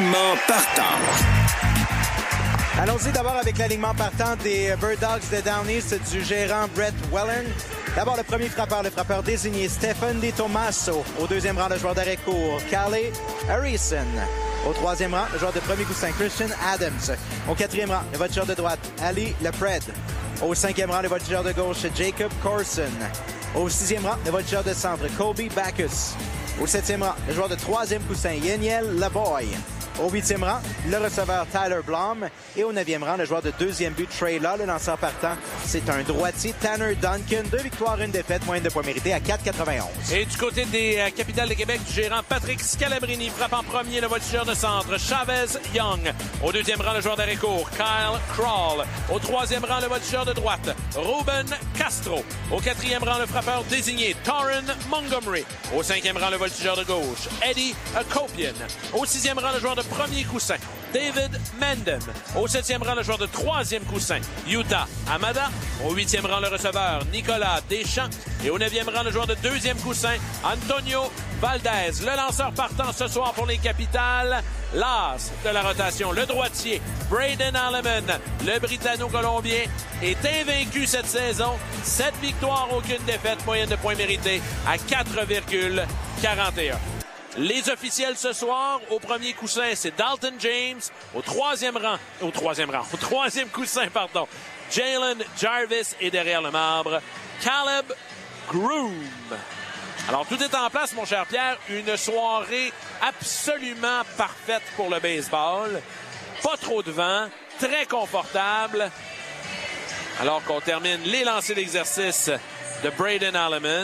L'alignement partant. Allons-y d'abord avec l'alignement partant des Bird Dogs de Down East du gérant Brett Wellen. D'abord, le premier frappeur, le frappeur désigné, Stephen DiTomaso. Au deuxième rang, le joueur d'arrêt-court, Calais Harrison. Au troisième rang, le joueur de premier coussin, Christian Adams. Au quatrième rang, le voltigeur de droite, Ali Lepred. Au cinquième rang, le voltigeur de gauche, Jacob Corson. Au sixième rang, le voltigeur de centre, Colby Bacchus. Au septième rang, le joueur de troisième coussin, Yeniel Lavoy. Au huitième rang, le receveur Tyler Blom. Et au neuvième rang, le joueur de deuxième but, Trey Law, le lanceur partant. C'est un droitier, Tanner Duncan. 2 victoires, 1 défaite, moyenne de points mérités à 4,91. Et du côté des Capitales de Québec, du gérant Patrick Scalabrini frappe en premier le voltigeur de centre, Chavez Young. Au deuxième rang, le joueur d'arrêt-court, Kyle Crawl. Au troisième rang, le voltigeur de droite, Ruben Castro. Au quatrième rang, le frappeur désigné, Torren Montgomery. Au cinquième rang, le voltigeur de gauche, Eddie Akopian. Au sixième rang, le joueur de premier coussin, David Menden. Au septième rang, le joueur de troisième coussin, Yuta Amada. Au huitième rang, le receveur, Nicolas Deschamps. Et au neuvième rang, le joueur de deuxième coussin, Antonio Valdez. Le lanceur partant ce soir pour les Capitales, l'as de la rotation, le droitier, Braden Alleman. Le Britanno-Colombien est invaincu cette saison. 7 victoires, aucune défaite, moyenne de points mérités à 4,41. Les officiels ce soir, au premier coussin, c'est Dalton James. Au troisième coussin, Jalen Jarvis et derrière le marbre, Caleb Groom. Alors, tout est en place, mon cher Pierre. Une soirée absolument parfaite pour le baseball. Pas trop de vent, très confortable. Alors qu'on termine les lancers d'exercice de Braden Alleman.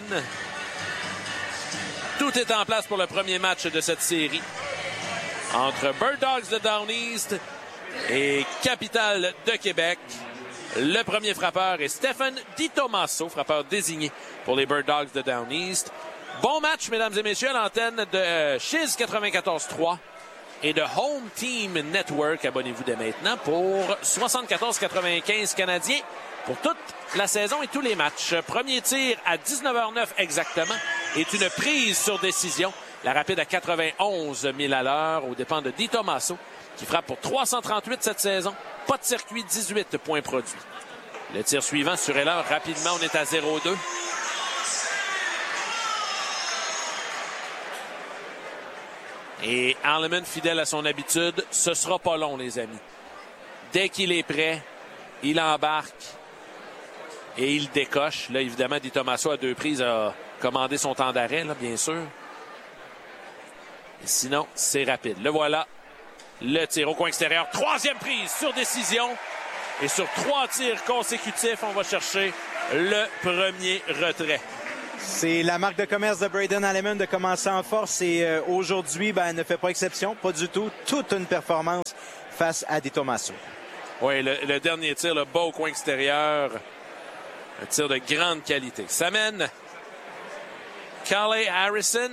Tout est en place pour le premier match de cette série entre Bird Dogs de Down East et Capitale de Québec. Le premier frappeur est Stephen DiTomaso, frappeur désigné pour les Bird Dogs de Down East. Bon match, mesdames et messieurs, à l'antenne de Chiz 94.3 et de Home Team Network. Abonnez-vous dès maintenant pour 74,95 Canadiens pour toute la saison et tous les matchs. Premier tir à 19h09 exactement est une prise sur décision. La rapide à 91 000 à l'heure aux dépens de DiTomaso qui frappe pour 338 cette saison. Pas de circuit, 18 points produits. Le tir suivant sur Heller, rapidement, on est à 0-2. Et Alleman, fidèle à son habitude, ce sera pas long, les amis. Dès qu'il est prêt, il embarque et il décoche. Là, évidemment, DiTomaso à 2 prises a commandé son temps d'arrêt, là, bien sûr. Et sinon, c'est rapide. Le voilà. Le tir au coin extérieur. 3e prise sur décision. Et sur 3 tirs consécutifs, on va chercher le premier retrait. C'est la marque de commerce de Braden Alleman de commencer en force et aujourd'hui, ne fait pas exception, pas du tout. Toute une performance face à DiTomaso. Oui, le dernier tir, le bas au coin extérieur. Un tir de grande qualité. Ça mène Calais Harrison.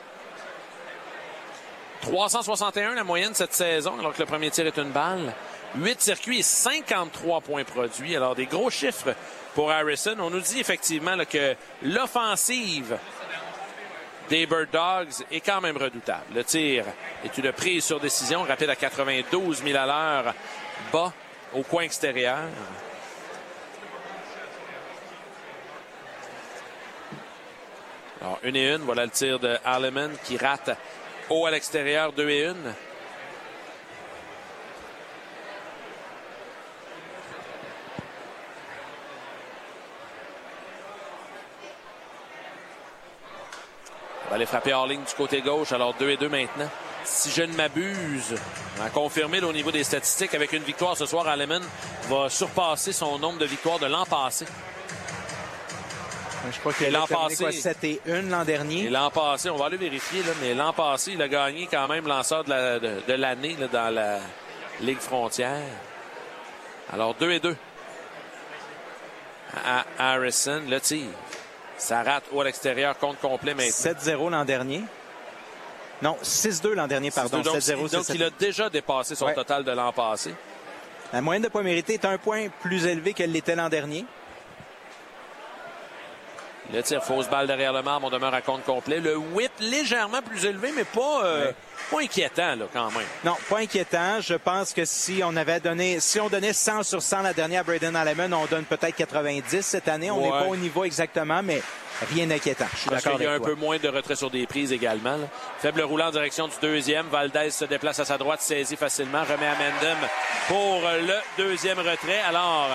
361 la moyenne cette saison, alors que le premier tir est une balle. 8 circuits et 53 points produits. Alors, des gros chiffres pour Harrison. On nous dit effectivement là, que l'offensive des Bird Dogs est quand même redoutable. Le tir est une prise sur décision, rapide à 92 000 à l'heure, bas au coin extérieur. Alors, 1 et 1, voilà le tir de Alleman qui rate haut à l'extérieur, 2 et 1. On va aller frapper hors ligne du côté gauche, alors 2 et 2 maintenant. Si je ne m'abuse, à confirmer là, au niveau des statistiques, avec une victoire ce soir, Alleman va surpasser son nombre de victoires de l'an passé. Je crois qu'il a terminé 7 et 1 l'an dernier. Et l'an passé, on va aller vérifier, là, mais l'an passé, il a gagné quand même lanceur de l'année là, dans la Ligue frontière. Alors 2 et 2. À Harrison, le tir. Ça rate haut à l'extérieur, compte complet maintenant. 7-0 l'an dernier. Non, 6-2 l'an dernier, pardon. 7-0, donc il a déjà dépassé son total de l'an passé. La moyenne de points mérités est 1 point plus élevée qu'elle l'était l'an dernier. Le tir fausse balle derrière le marbre, on demeure à compte complet. Le whip légèrement plus élevé, mais pas inquiétant là, quand même. Non, pas inquiétant. Je pense que si on donnait 100 sur 100 la dernière à Braden Alleman, on donne peut-être 90 cette année. On n'est pas au niveau exactement, mais rien d'inquiétant. Je suis d'accord avec toi. Il y a un peu moins de retrait sur des prises également. Là. Faible roulant en direction du deuxième. Valdez se déplace à sa droite, saisit facilement, remet à Mendham pour le deuxième retrait. Alors,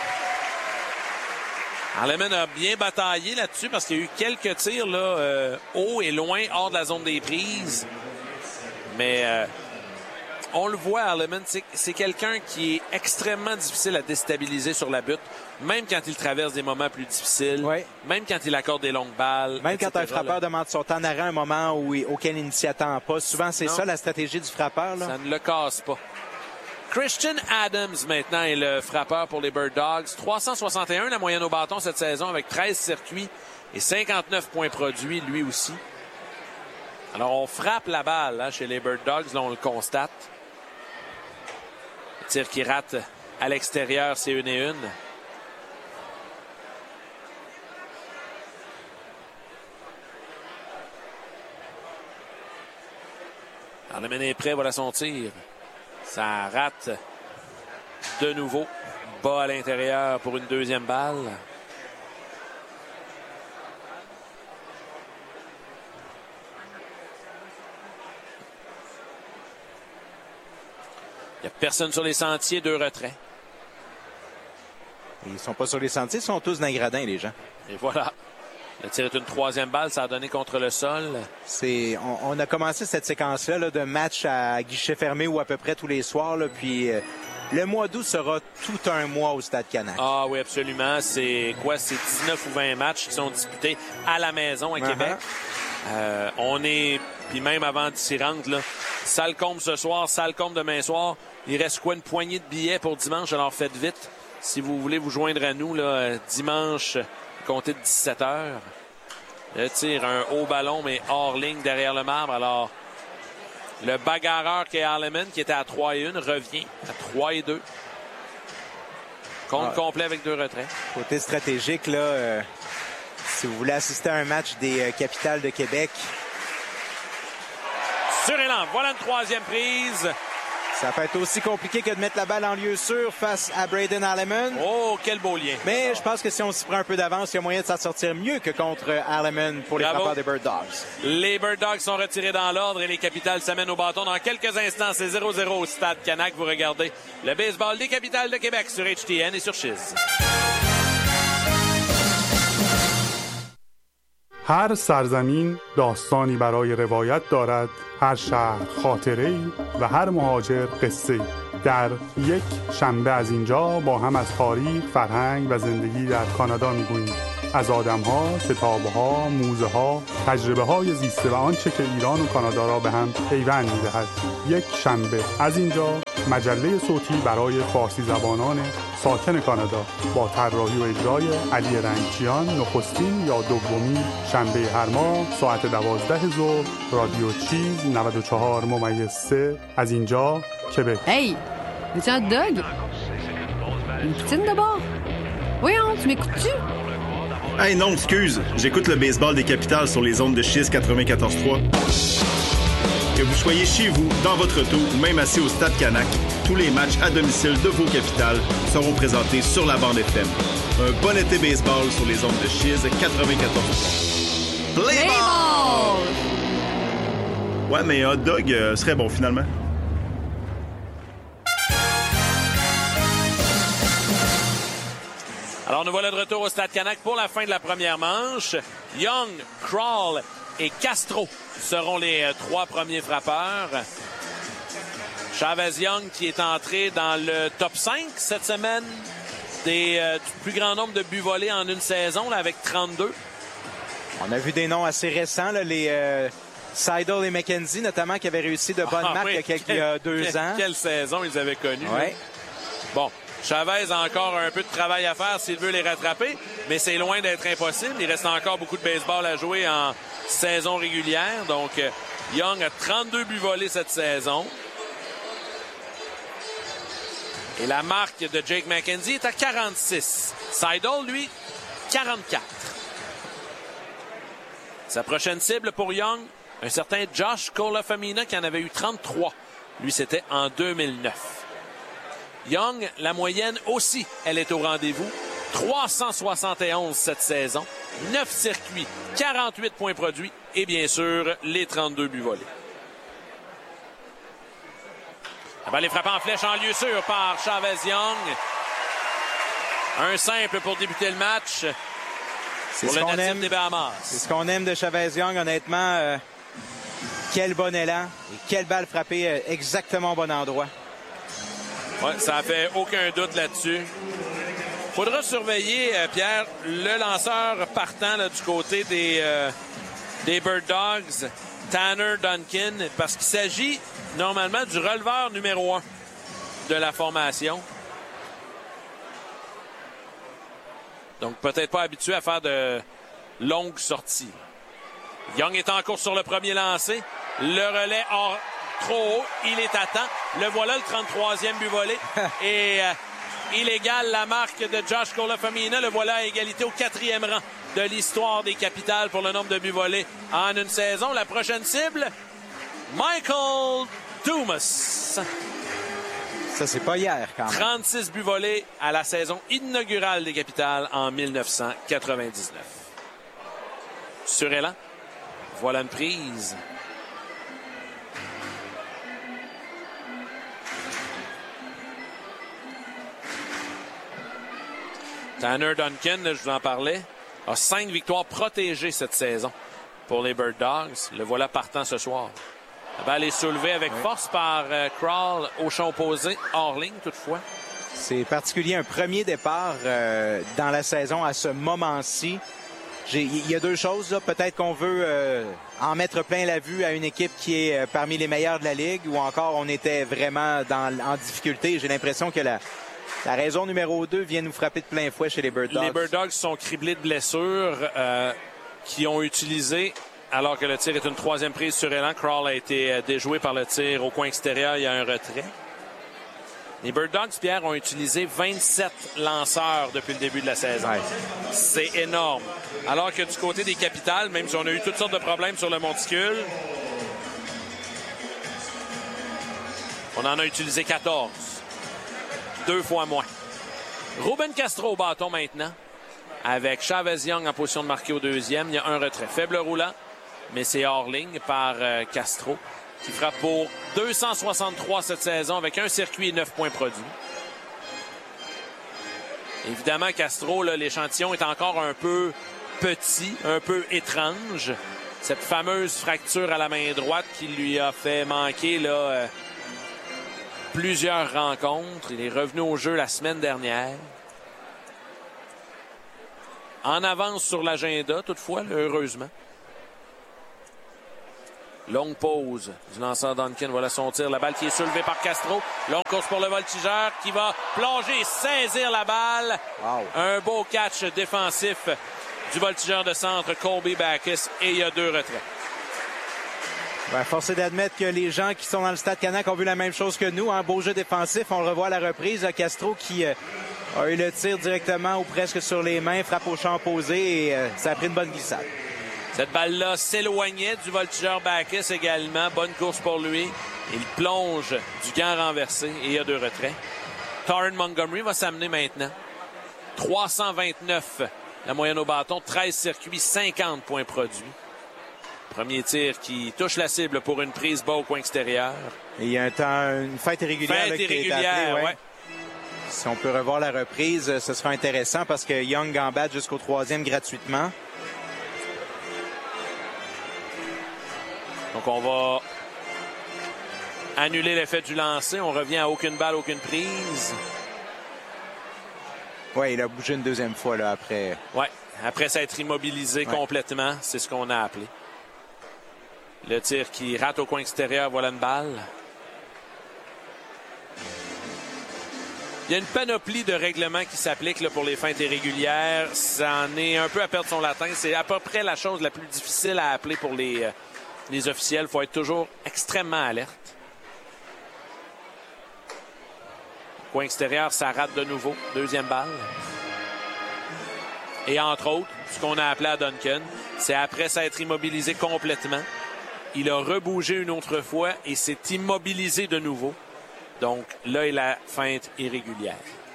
Alleman a bien bataillé là-dessus parce qu'il y a eu quelques tirs là, haut et loin, hors de la zone des prises. Mais on le voit, Alleman, c'est quelqu'un qui est extrêmement difficile à déstabiliser sur la butte, même quand il traverse des moments plus difficiles, même quand il accorde des longues balles. Même quand un frappeur demande son temps d'arrêt à un moment auquel il ne s'y attend pas. Souvent, c'est ça la stratégie du frappeur. Là. Ça ne le casse pas. Christian Adams, maintenant, est le frappeur pour les Bird Dogs. 361 la moyenne au bâton cette saison avec 13 circuits et 59 points produits, lui aussi. Alors, on frappe la balle hein, chez les Bird Dogs, là, on le constate. Le tir qui rate à l'extérieur, c'est 1-1. Alleman est prêt, voilà son tir. Ça rate de nouveau. Bas à l'intérieur pour une deuxième balle. Il n'y a personne sur les sentiers, 2 retraits. Ils ne sont pas sur les sentiers, ils sont tous dans les gradins, les gens. Et voilà. Le tir est une 3e balle, ça a donné contre le sol. On a commencé cette séquence-là là, de match à guichet fermé ou à peu près tous les soirs. Là, puis le mois d'août sera tout un mois au Stade Canac. Ah oui, absolument. C'est 19 ou 20 matchs qui sont disputés à la maison à Québec. On est, puis même avant de s'y rendre, là, Salcombe ce soir, Salcombe demain soir. Il reste quoi, une poignée de billets pour dimanche? Alors faites vite. Si vous voulez vous joindre à nous, là, dimanche, comptez de 17h. Le tir, un haut ballon, mais hors ligne derrière le marbre. Alors, le bagarreur qui est Alleman, qui était à 3-1, revient à 3-2. Compte complet avec 2 retraits. Côté stratégique, là, si vous voulez assister à un match des Capitales de Québec. Sur élan, voilà une 3e prise. Ça peut être aussi compliqué que de mettre la balle en lieu sûr face à Braden Alleman. Oh, quel beau lien. Mais je pense que si on s'y prend un peu d'avance, il y a moyen de s'en sortir mieux que contre Alleman pour les frappeurs des Bird Dogs. Les Bird Dogs sont retirés dans l'ordre et les Capitales s'amènent au bâton. Dans quelques instants, c'est 0-0 au Stade Canac. Vous regardez le baseball des Capitales de Québec sur HTN et sur Chiz. هر سرزمین داستانی برای روایت دارد، هر شهر خاطره‌ای و هر مهاجر قصه‌ای. در یک شنبه از اینجا با هم از تاریخ، فرهنگ و زندگی در کانادا می‌گوییم. از آدم‌ها، کتاب‌ها، موزه‌ها، تجربه‌های زیسته و آنچه که ایران و کانادا را به هم پیوند می‌دهد. یک شنبه از اینجا مجله صوتی برای فارسی زبانان ساکن کانادا با طراحی و اجرای علی رنگچیان، نخستین یا دومین شنبه هر ماه ساعت 12 ظهر، رادیو چیز 94.3 از اینجا کبک. Hey, veux-tu un hot dog? Une poutine d'abord? Voyons, tu m'écoutes-tu? Hey non, excuse, j'écoute le baseball des Capitales sur les ondes de Chiz 94.3. Que vous soyez chez vous, dans votre auto ou même assis au Stade Canac, tous les matchs à domicile de vos Capitales seront présentés sur la bande FM. Un bon été baseball sur les ondes de Chiz 94.3. Play ball! Ouais, mais un hot dog serait bon finalement. Alors, nous voilà de retour au Stade Canac pour la fin de la première manche. Young, Krall et Castro seront les 3 premiers frappeurs. Chavez-Young qui est entré dans le top 5 cette semaine du plus grand nombre de buts volés en une saison là, avec 32. On a vu des noms assez récents, là, les Seidel et McKenzie notamment, qui avaient réussi de bonnes marques il y a 2 ans. Quelle saison ils avaient connue. Ouais. Bon, Chavez a encore un peu de travail à faire s'il veut les rattraper, mais c'est loin d'être impossible. Il reste encore beaucoup de baseball à jouer en saison régulière. Donc, Young a 32 buts volés cette saison. Et la marque de Jake McKenzie est à 46. Seidel, lui, 44. Sa prochaine cible pour Young, un certain Josh Colafamina qui en avait eu 33. Lui, c'était en 2009. Young, la moyenne aussi, elle est au rendez-vous. 371 cette saison, 9 circuits, 48 points produits et bien sûr, les 32 buts volés. La balle est frappée en flèche en lieu sûr par Chavez Young. Un simple pour débuter le match. C'est ce qu'on aime des Bahamas. C'est ce qu'on aime de Chavez Young, honnêtement. Quel bon élan et quelle balle frappée exactement au bon endroit. Oui, ça fait aucun doute là-dessus. Faudra surveiller, Pierre, le lanceur partant là, du côté des Bird Dogs, Tanner Duncan, parce qu'il s'agit normalement du releveur numéro 1 de la formation. Donc, peut-être pas habitué à faire de longues sorties. Young est en course sur le premier lancé. Le relais trop haut. Il est à temps. Le voilà, le 33e but volé. Et il égale la marque de Josh Colafamina. Le voilà à égalité au 4e rang de l'histoire des Capitals pour le nombre de buts volés en une saison. La prochaine cible, Michael Dumas. Ça, c'est pas hier, quand même. 36 buts volés à la saison inaugurale des Capitals en 1999. Sur élan, voilà une prise. Tanner Duncan, je vous en parlais, a 5 victoires protégées cette saison pour les Bird Dogs. Le voilà partant ce soir. La balle est soulevée avec force par Crawl au champ opposé, hors ligne toutefois. C'est particulier, un premier départ dans la saison à ce moment-ci. Il y a deux choses, là. Peut-être qu'on veut en mettre plein la vue à une équipe qui est parmi les meilleures de la Ligue, ou encore on était vraiment en difficulté. J'ai l'impression que la raison numéro 2 vient nous frapper de plein fouet chez les Bird Dogs. Les Bird Dogs sont criblés de blessures qui ont utilisé, alors que le tir est une 3e prise sur élan. Crawl a été déjoué par le tir au coin extérieur. Il y a un retrait. Les Bird Dogs, Pierre, ont utilisé 27 lanceurs depuis le début de la saison. Ouais. C'est énorme. Alors que du côté des Capitals, même si on a eu toutes sortes de problèmes sur le monticule, on en a utilisé 14. 2 fois moins. Ruben Castro au bâton maintenant, avec Chavez Young en position de marquer au 2e. Il y a un retrait. Faible roulant, mais c'est hors ligne par Castro, qui frappe pour 263 cette saison avec un circuit et 9 points produits. Évidemment, Castro, l'échantillon est encore un peu petit, un peu étrange. Cette fameuse fracture à la main droite qui lui a fait manquer plusieurs rencontres. Il est revenu au jeu la semaine dernière. En avance sur l'agenda, toutefois, heureusement. Longue pause du lanceur Duncan. Voilà son tir. La balle qui est soulevée par Castro. Longue course pour le voltigeur qui va plonger, saisir la balle. Wow. Un beau catch défensif du voltigeur de centre, Colby Backus. Et il y a 2 retraits. Ben, force est d'admettre que les gens qui sont dans le Stade Canac ont vu la même chose que nous. Un beau jeu défensif. On le revoit à la reprise. Castro qui a eu le tir directement ou presque sur les mains. Frappe au champ opposé et ça a pris une bonne glissade. Cette balle-là s'éloignait du voltigeur Backus également. Bonne course pour lui. Il plonge du gant renversé et il y a 2 retraits. Torrin Montgomery va s'amener maintenant. 329 la moyenne au bâton. 13 circuits, 50 points produits. Premier tir qui touche la cible pour une prise bas au coin extérieur. Et il y a une fête irrégulière. Fête irrégulière, oui. Ouais. Si on peut revoir la reprise, ce sera intéressant parce que Young gambade jusqu'au 3e gratuitement. Donc, on va annuler l'effet du lancer. On revient à aucune balle, aucune prise. Oui, il a bougé une 2e fois là, après. Oui, après s'être immobilisé complètement. C'est ce qu'on a appelé. Le tir qui rate au coin extérieur, voilà une balle. Il y a une panoplie de règlements qui s'appliquent pour les feintes irrégulières. Ça en est un peu à perdre son latin. C'est à peu près la chose la plus difficile à appeler pour les officiels. Il faut être toujours extrêmement alerte. Coin extérieur, ça rate de nouveau. 2e balle. Et entre autres, ce qu'on a appelé à Duncan. C'est après s'être immobilisé complètement. Il a rebougé une autre fois et s'est immobilisé de nouveau. Donc là est la feinte irrégulière.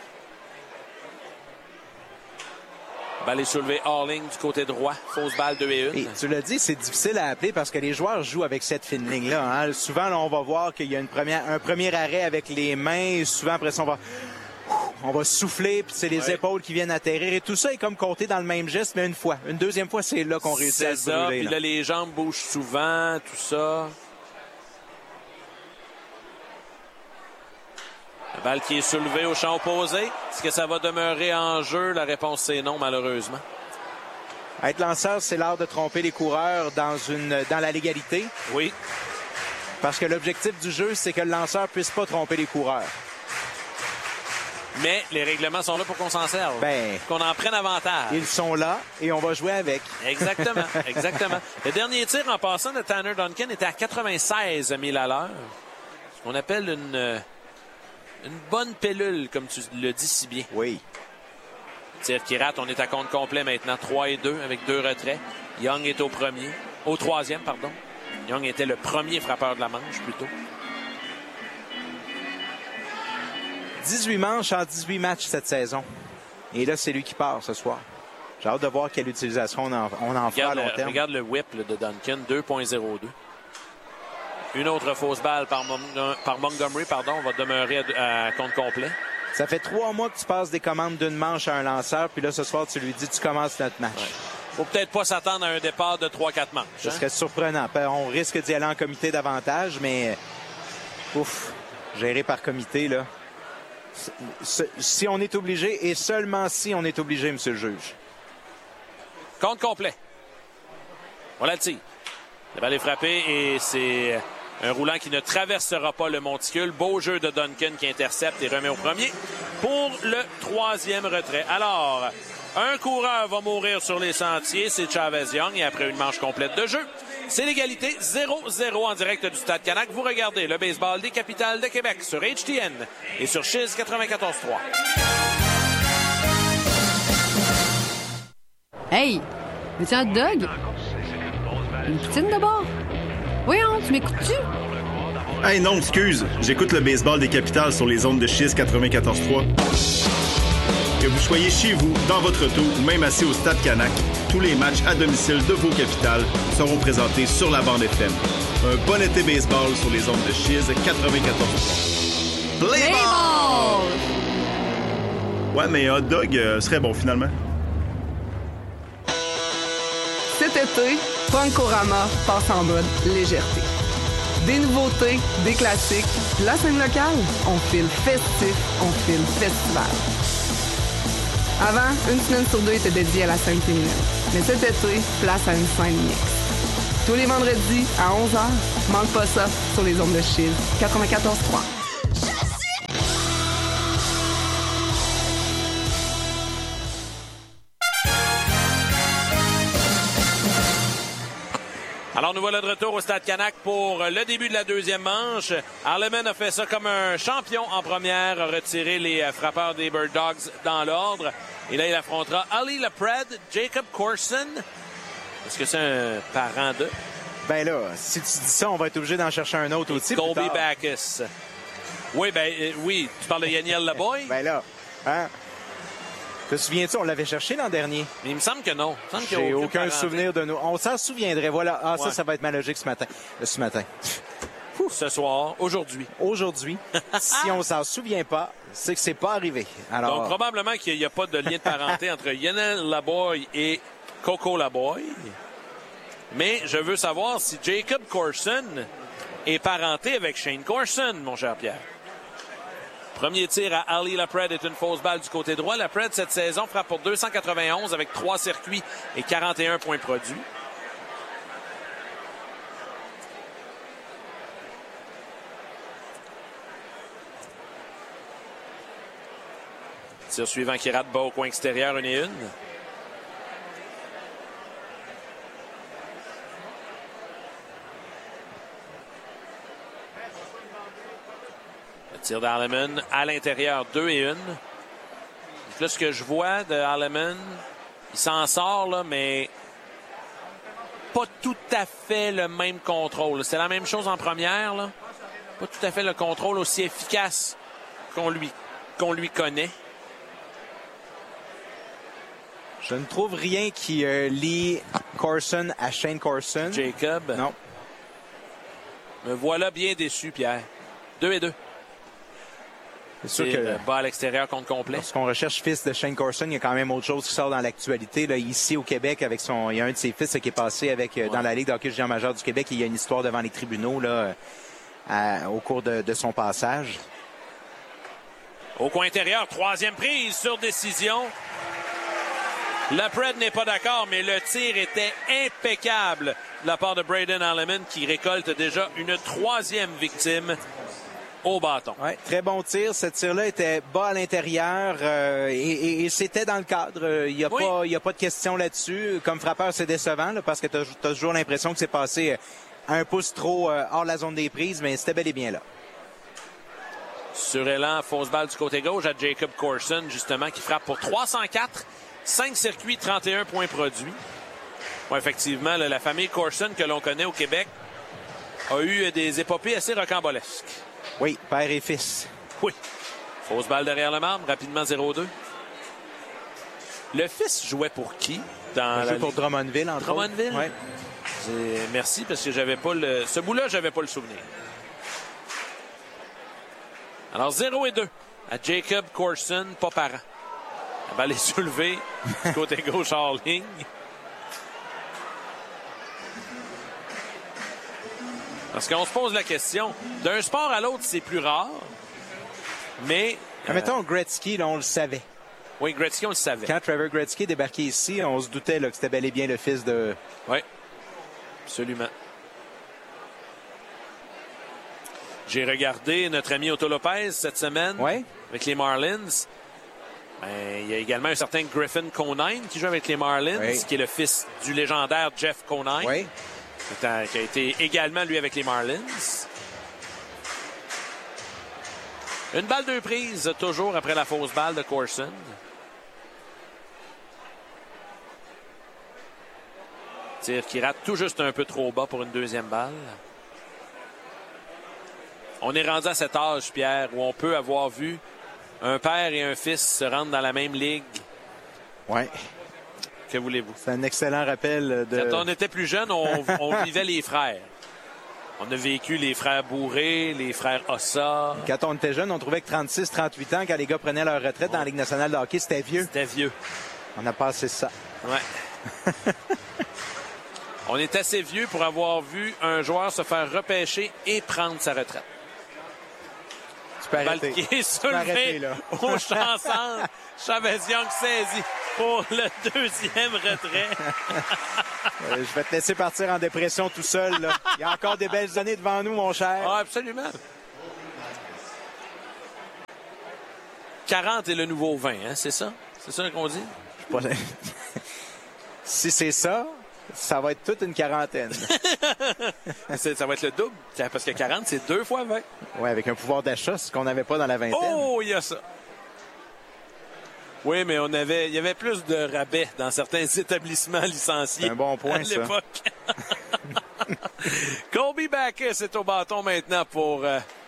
Balle est soulevée hors ligne du côté droit. Fausse balle 2-1. Et tu l'as dit, c'est difficile à appeler parce que les joueurs jouent avec cette fine ligne-là. Hein. Souvent, là, on va voir qu'il y a un premier arrêt avec les mains. Souvent, après ça, on va souffler, puis c'est les épaules qui viennent atterrir. Et tout ça est comme compté dans le même geste, mais une fois. Une deuxième fois, c'est là qu'on réussit à se brûler. Puis là, les jambes bougent souvent, tout ça. La balle qui est soulevée au champ opposé. Est-ce que ça va demeurer en jeu? La réponse, c'est non, malheureusement. Être lanceur, c'est l'art de tromper les coureurs dans la légalité. Oui. Parce que l'objectif du jeu, c'est que le lanceur puisse pas tromper les coureurs. Mais les règlements sont là pour qu'on s'en serve. Ben, qu'on en prenne avantage. Ils sont là et on va jouer avec. Exactement, exactement. Le dernier tir en passant de Tanner Duncan était à 96 000 à l'heure. Ce qu'on appelle une bonne pilule, comme tu le dis si bien. Oui. Tir qui rate, on est à compte complet maintenant. 3-2 avec 2 retraits. Young est au troisième, pardon. Young était le premier frappeur de la manche, plutôt. 18 manches en 18 matchs cette saison. Et là, c'est lui qui part ce soir. J'ai hâte de voir quelle utilisation on en fera à long terme. Regarde le whip là, de Duncan, 2.02. Une autre fausse balle par Montgomery, on va demeurer à compte complet. Ça fait 3 mois que tu passes des commandes d'une manche à un lanceur, puis là, ce soir, tu lui dis, tu commences notre match. Ouais. Faut peut-être pas s'attendre à un départ de 3-4 manches. Ce serait surprenant. On risque d'y aller en comité davantage, mais géré par comité, là. Si on est obligé, et seulement si on est obligé, monsieur le juge. Compte complet. Voilà le tir. La balle est frappée et c'est un roulant qui ne traversera pas le monticule. Beau jeu de Duncan qui intercepte et remet au premier pour le 3e retrait. Alors, un coureur va mourir sur les sentiers, c'est Chavez Young, et après une manche complète de jeu, c'est l'égalité 0-0 en direct du Stade Canac. Vous regardez le baseball des Capitales de Québec sur HTN et sur Chiz 94.3. Hey, veux-tu un hot dog? Une poutine de bord? Voyons, tu m'écoutes-tu? Hey non, excuse, j'écoute le baseball des Capitales sur les ondes de Chiz 94.3. Que vous soyez chez vous, dans votre auto ou même assis au Stade Canac, tous les matchs à domicile de vos Capitales seront présentés sur la bande FM. Un bon été baseball sur les ondes de Chiz 94.3. Play ball! Ouais, mais un hot dog serait bon finalement. Cet été, Punkorama passe en mode légèreté. Des nouveautés, des classiques, la scène locale, on file festif, on file festival. Avant, une semaine sur 2 était dédiée à la scène féminine. Mais cet été, place à une scène mixte. Tous les vendredis à 11h, manque pas ça sur les ondes de Chiz 94.3. Alors, nous voilà de retour au Stade Canac pour le début de la deuxième manche. Harleman a fait ça comme un champion en première, a retiré les frappeurs des Bird Dogs dans l'ordre. Et là, il affrontera Ali Lapred, Jacob Corson. Est-ce que c'est un parent de? Ben là, si tu dis ça, on va être obligé d'en chercher un autre aussi. Colby Backus. Oui, oui, tu parles de Yaniel Laboy? Ben là, hein? Te souviens-tu, on l'avait cherché l'an dernier? Mais il me semble que non. J'ai aucun souvenir de nous. On s'en souviendrait, voilà. Ah, ouais. Ça va être ma logique ce matin. Ce soir, aujourd'hui. Aujourd'hui. Si on s'en souvient pas, c'est que c'est pas arrivé. Alors... Donc, probablement qu'il n'y a pas de lien de parenté entre Yaniel Laboy et Coco Laboy. Mais je veux savoir si Jacob Corson est parenté avec Shane Corson, mon cher Pierre. Premier tir à Ali Lapred est une fausse balle du côté droit. Lapred, cette saison, frappe pour 291 avec 3 circuits et 41 points produits. Tir suivant qui rate bas au coin extérieur, 1-1. Tir d'Harleman à l'intérieur, 2-1. Donc là, ce que je vois de Harleman, Il s'en sort, là, mais pas tout à fait le même contrôle. C'est la même chose en première, là. Pas tout à fait le contrôle aussi efficace qu'on lui connaît. Je ne trouve rien qui lie Corson à Shane Corson. Jacob. Non. Me voilà bien déçu, Pierre. 2-2. C'est sûr que bas à l'extérieur contre complet. lorsqu'on recherche fils de Shane Corson, il y a quand même autre chose qui sort dans l'actualité. Là, ici au Québec, avec il y a un de ses fils qui est passé avec dans la Ligue de hockey junior majeur du Québec. Et il y a une histoire devant les tribunaux là, au cours de son passage. Au coin intérieur, troisième prise sur décision. Lapred n'est pas d'accord, mais le tir était impeccable de la part de Braden Alleman qui récolte déjà une troisième victime au bâton. Ouais, très bon tir. Ce tir-là était bas à l'intérieur et c'était dans le cadre. Il n'y a pas de question là-dessus. Comme frappeur, c'est décevant là, parce que tu as toujours l'impression que c'est passé un pouce trop hors la zone des prises, mais c'était bel et bien là. Sur élan, fausse balle du côté gauche à Jacob Corson, justement, qui frappe pour 304. 5 circuits, 31 points produits. Bon, effectivement, la famille Corson que l'on connaît au Québec a eu des épopées assez rocambolesques. Oui, père et fils. Oui. Fausse balle derrière le marbre, rapidement 0-2. Le fils jouait pour qui? Il jouait pour Drummondville, entre autres. Drummondville? Oui. Merci, parce que j'avais pas le... Ce bout-là, j'avais pas le souvenir. Alors, 0-2 à Jacob Corson, pas parent. La balle est soulevée du côté gauche hors ligne. Parce qu'on se pose la question, d'un sport à l'autre, c'est plus rare, mais... Mettons, Gretzky, là, on le savait. Oui, Gretzky, on le savait. Quand Trevor Gretzky est débarqué ici, on se doutait là, que c'était bel et bien le fils de... Oui, absolument. J'ai regardé notre ami Otto Lopez cette semaine avec les Marlins. Il y a également un certain Griffin Conine qui joue avec les Marlins, qui est le fils du légendaire Jeff Conine, qui a été également, lui, avec les Marlins. Une balle deux prises, toujours après la fausse balle de Corson. Tir qui rate tout juste un peu trop bas pour une deuxième balle. On est rendu à cet âge, Pierre, où on peut avoir vu un père et un fils se rendre dans la même ligue. Oui. Que voulez-vous? C'est un excellent rappel de... Quand on était plus jeune, on vivait les frères. On a vécu les frères Bourré, les frères Ossa. Quand on était jeune, on trouvait que 36-38 ans, quand les gars prenaient leur retraite dans la Ligue nationale de hockey, c'était vieux. C'était vieux. On a passé ça. Ouais. On est assez vieux pour avoir vu un joueur se faire repêcher et prendre sa retraite. Balle qui est soulevée au champ centre. Chavez Young saisit pour le deuxième retrait. Je vais te laisser partir en dépression tout seul. Là. Il y a encore des belles années devant nous, mon cher. Ah, absolument. 40 est le nouveau 20, hein, c'est ça? C'est ça qu'on dit? Si c'est ça, ça va être toute une quarantaine. Ça va être le double, parce que 40, c'est 2 fois 20. Oui, avec un pouvoir d'achat, ce qu'on n'avait pas dans la vingtaine. Oh, il y a ça. Oui, mais il y avait plus de rabais dans certains établissements licenciés. C'est un bon point, à l'époque. Colby Backus est au bâton maintenant pour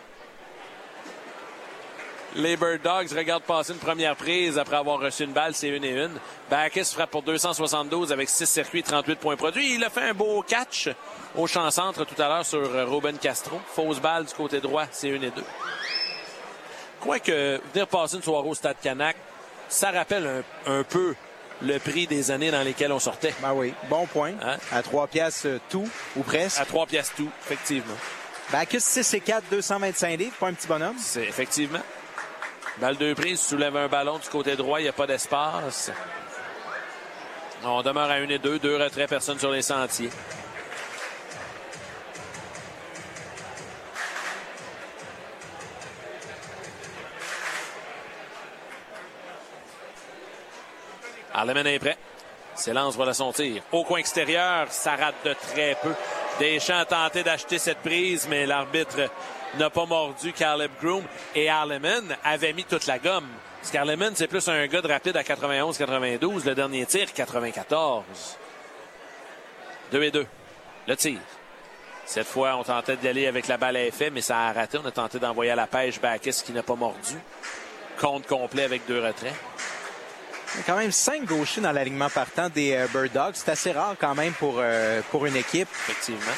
les Bird Dogs. Regarde passer une première prise après avoir reçu une balle, c'est 1-1. Backus frappe pour 272 avec 6 circuits, 38 points produits. Il a fait un beau catch au champ centre tout à l'heure sur Ruben Castro. Fausse balle du côté droit, c'est 1-2. Quoique venir passer une soirée au Stade Canac, ça rappelle un peu le prix des années dans lesquelles on sortait. Ben oui, bon point. Hein? À 3 piastres tout, ou presque. À 3 piastres tout, effectivement. Backus 6'4", 225 livres, pas un petit bonhomme. C'est effectivement. Balle deux prises, soulève un ballon du côté droit, il n'y a pas d'espace. On demeure à 1-2, 2 retraits, personne sur les sentiers. Alleman est prêt. S'élance, voilà son tir. Au coin extérieur, ça rate de très peu. Deschamps a tenté d'acheter cette prise, mais l'arbitre n'a pas mordu Caleb Groom. Et Alleman avait mis toute la gomme Scarleman, c'est plus un gars de rapide à 91-92. Le dernier tir, 94. 2-2. Le tir. Cette fois, on tentait d'y aller avec la balle à effet, mais ça a raté. On a tenté d'envoyer à la pêche Backes qui n'a pas mordu. Compte complet avec 2 retraits. Il y a quand même 5 gauchers dans l'alignement partant des Bird Dogs. C'est assez rare quand même pour une équipe. Effectivement.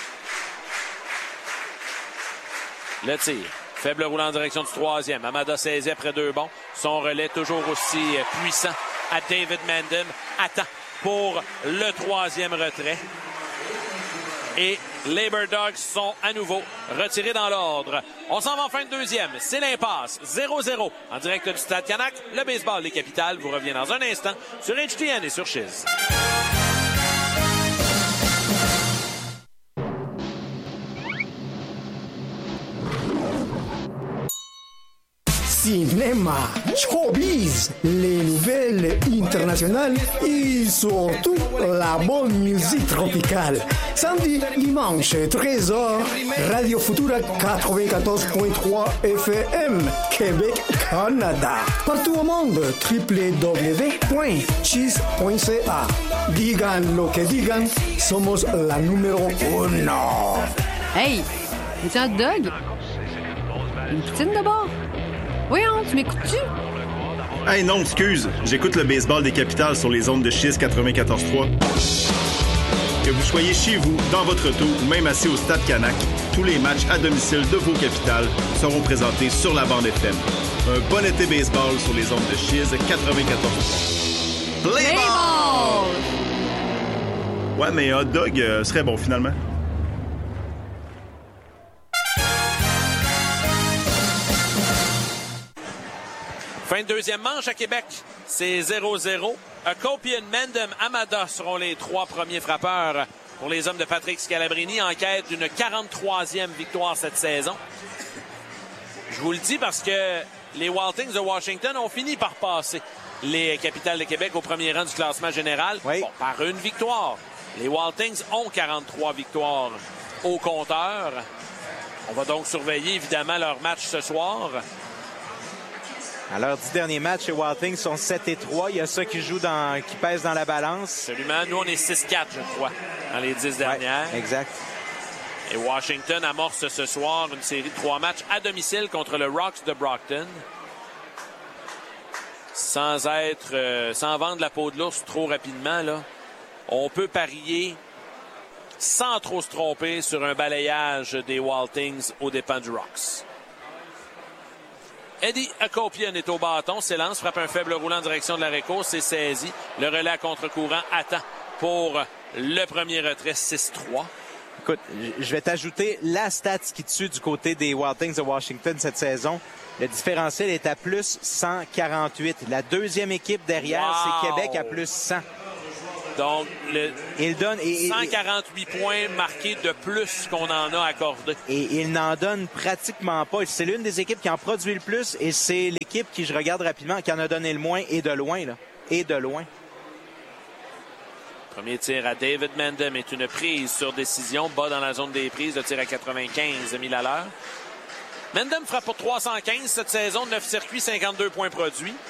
Le tir. Faible roulant en direction du 3e. Amada saisit après 2 bons. Son relais toujours aussi puissant à David Mandem. Attend pour le 3e retrait. Et les Bird Dogs sont à nouveau retirés dans l'ordre. On s'en va en fin de 2e. C'est l'impasse. 0-0 en direct du Stade Canac. Le baseball des Capitales vous revient dans un instant sur HTN et sur Chiz. Cinéma, showbiz, les nouvelles internationales et surtout la bonne musique tropicale. Samedi, dimanche, 13h, Radio Futura 94.3 FM, Québec, Canada. Partout au monde, www.chiz.ca. Digan lo que digan, somos la numéro 1. Hey, veux-tu un hot dog? Une poutine de bord? Voyons, tu m'écoutes-tu? Hey non, excuse, j'écoute le baseball des Capitales sur les ondes de Chiz 94.3. Que vous soyez chez vous, dans votre auto ou même assis au Stade Canac, tous les matchs à domicile de vos Capitales seront présentés sur la bande FM. Un bon été baseball sur les ondes de Chiz 94.3. Play ball! Ouais, mais hot dog serait bon finalement. Fin de 2e manche à Québec, c'est 0-0. Akopian, Mandem, Amada seront les 3 premiers frappeurs pour les hommes de Patrick Scalabrini en quête d'une 43e victoire cette saison. Je vous le dis parce que les Wild Things de Washington ont fini par passer les Capitales de Québec au premier rang du classement général. Oui. Bon, par une victoire. Les Wild Things ont 43 victoires au compteur. On va donc surveiller évidemment leur match ce soir. À leurs 10 derniers matchs, les Wild Things sont 7-3. Il y a ça qui pèse dans la balance. Absolument. Nous, on est 6-4, je crois, dans les 10 dernières. Ouais, exact. Et Washington amorce ce soir une série de 3 matchs à domicile contre le Rocks de Brockton. Sans vendre la peau de l'ours trop rapidement, là, on peut parier sans trop se tromper sur un balayage des Wild Things aux dépens du Rocks. Eddie Akopian est au bâton, s'élance, frappe un faible roulant en direction de la récourse, c'est saisi. Le relais à contre-courant attend pour le premier retrait, 6-3. Écoute, je vais t'ajouter la stat qui tue du côté des Wild Things de Washington cette saison. Le différentiel est à plus 148. La deuxième équipe derrière, c'est Québec à plus 100. Donc, il donne 148 points marqués de plus qu'on en a accordé. Et il n'en donne pratiquement pas. C'est l'une des équipes qui en produit le plus et c'est l'équipe qui, je regarde rapidement, qui en a donné le moins et de loin. Là. Et de loin. Premier tir à David Mandem est une prise sur décision. Bas dans la zone des prises, le tir à 95 000 à l'heure. Mandem frappe pour 315 cette saison, 9 circuits, 52 points produits.